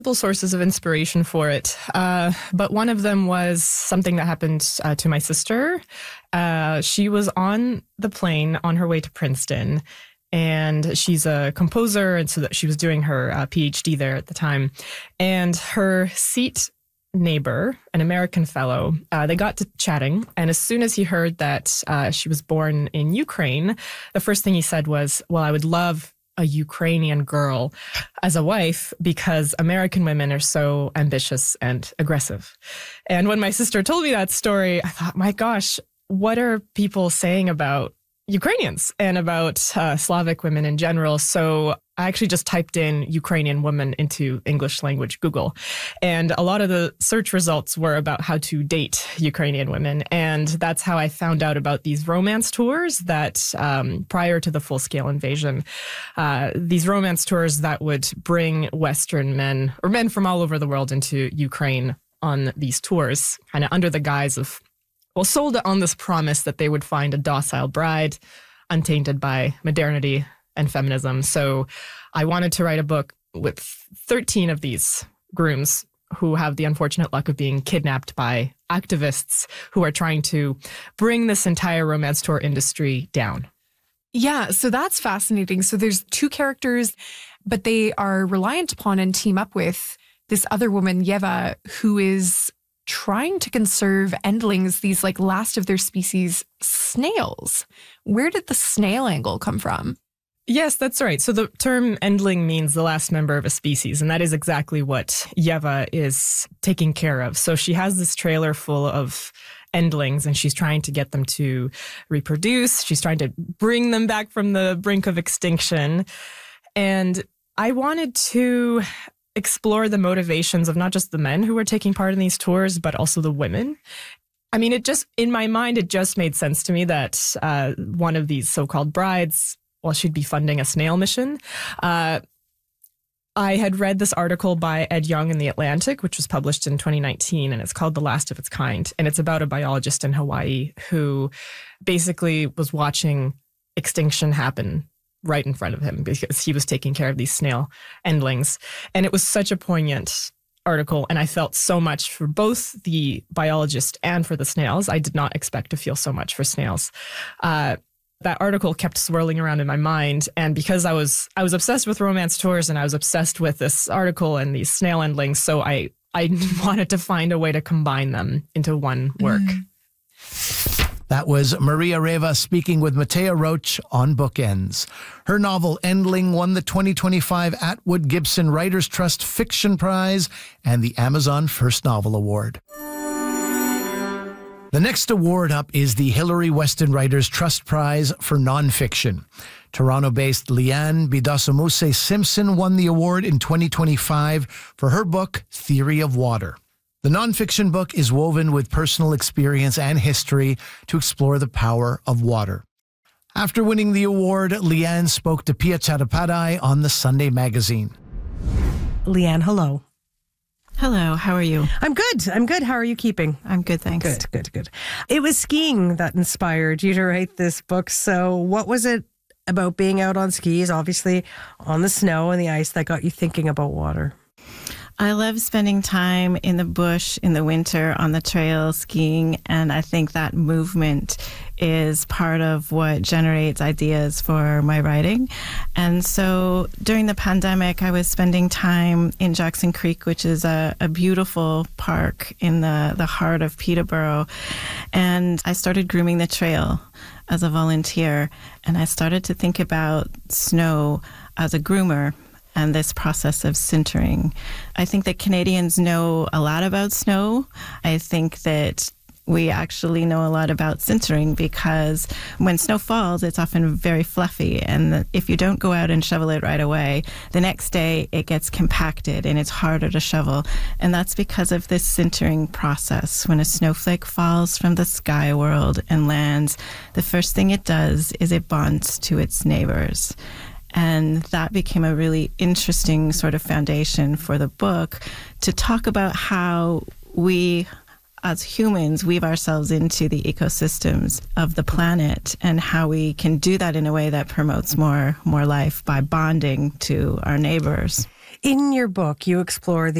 Multiple sources of inspiration for it. But one of them was something that happened to my sister. She was on the plane on her way to Princeton, and she's a composer, and so that she was doing her PhD there at the time. And her seat neighbor, an American fellow, they got to chatting. And as soon as he heard that she was born in Ukraine, the first thing he said was, well, I would love a Ukrainian girl as a wife because American women are so ambitious and aggressive. And when my sister told me that story, I thought, my gosh, what are people saying about Ukrainians and about Slavic women in general? So I actually just typed in Ukrainian woman into English language Google. And a lot of the search results were about how to date Ukrainian women. And that's how I found out about these romance tours that prior to the full-scale invasion, these romance tours that would bring Western men or men from all over the world into Ukraine on these tours, kind of under the guise of, well, sold on this promise that they would find a docile bride, untainted by modernity and feminism. So I wanted to write a book with 13 of these grooms who have the unfortunate luck of being kidnapped by activists who are trying to bring this entire romance tour industry down. Yeah, so that's fascinating. So there's two characters, but they are reliant upon and team up with this other woman, Yeva, who is trying to conserve endlings, these like last of their species snails. Where did the snail angle come from? Yes, that's right. So the term endling means the last member of a species, and that is exactly what Yeva is taking care of. So she has this trailer full of endlings, and she's trying to get them to reproduce. She's trying to bring them back from the brink of extinction. And I wanted to explore the motivations of not just the men who were taking part in these tours, but also the women. I mean, in my mind, it just made sense to me that one of these so-called brides, well, she'd be funding a snail mission. I had read this article by Ed Young in The Atlantic, which was published in 2019, and it's called The Last of Its Kind. And it's about a biologist in Hawaii who basically was watching extinction happen right in front of him because he was taking care of these snail endlings. And it was such a poignant article, and I felt so much for both the biologist and for the snails. I did not expect to feel so much for snails. That article kept swirling around in my mind, and because I was obsessed with romance tours and I was obsessed with this article and these snail endlings, so I wanted to find a way to combine them into one work. That was Maria Reva speaking with Matea Roach on Bookends. Her novel Endling won the 2025 Atwood Gibson Writers Trust Fiction Prize and the Amazon First Novel Award. The next award up is the Hilary Weston Writers Trust Prize for Nonfiction. Toronto-based Leanne Bidasomuse Simpson won the award in 2025 for her book, Theory of Water. The nonfiction book is woven with personal experience and history to explore the power of water. After winning the award, Leanne spoke to Pia Chattopadhyay on the Sunday Magazine. Leanne, hello. Hello, how are you? I'm good. How are you keeping? I'm good, thanks. Good. It was skiing that inspired you to write this book. So what was it about being out on skis, obviously on the snow and the ice, that got you thinking about water? I love spending time in the bush in the winter on the trail skiing, and I think that movement is part of what generates ideas for my writing. And so during the pandemic, I was spending time in Jackson Creek, which is a beautiful park in the heart of Peterborough, and I started grooming the trail as a volunteer, and I started to think about snow as a groomer and this process of sintering. I think that Canadians know a lot about snow. I think that we actually know a lot about sintering because when snow falls, it's often very fluffy. And if you don't go out and shovel it right away, the next day it gets compacted and it's harder to shovel. And that's because of this sintering process. When a snowflake falls from the sky world and lands, the first thing it does is it bonds to its neighbors. And that became a really interesting sort of foundation for the book to talk about how we as humans weave ourselves into the ecosystems of the planet and how we can do that in a way that promotes more life by bonding to our neighbors. In your book, you explore the